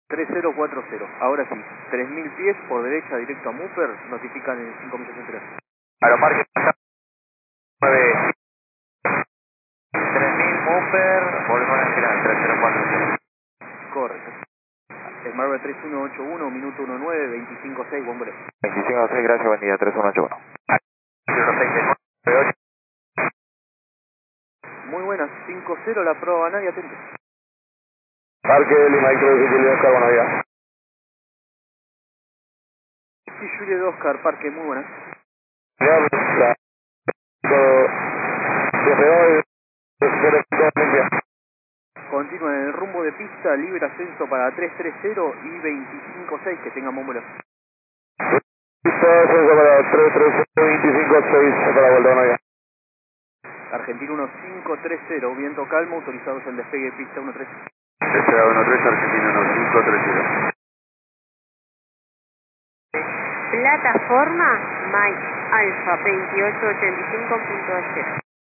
3040. Ahora sí, 3000 pies por derecha directo a Mupper, notifican en 5 minutos en 3. Aeroparque 9, 3000 Mupper, volvemos al final, 3040. Correcto. Smart 3181, minuto 19, 256, bombre. 25-6, gracias, buen día, 3181. 06, Muy buenas, 5-0 la prueba, nadie atento. Parque Lima, Juliet Oscar, buenos días. Sí, Juliet Oscar, Parque, muy buenas. Continúa en el rumbo de pista, libre ascenso para 330 y 256, que tengan bomberos. Ascenso para 330, 25-6, para vuelta, buenos días. Argentina 1530, viento calmo, autorizados el despegue de pista 13. SA 13, Argentina 1530. Plataforma Mike Alfa 2885.0.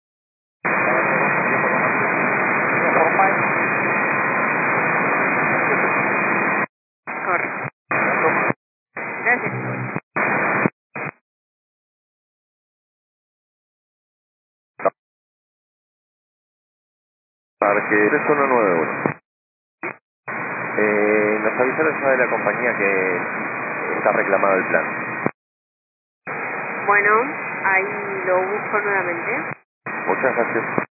Correcto. Gracias. Parque 3191. Nos avisaron ya de la compañía que está reclamado el plan. Bueno, ahí lo busco nuevamente. Muchas gracias.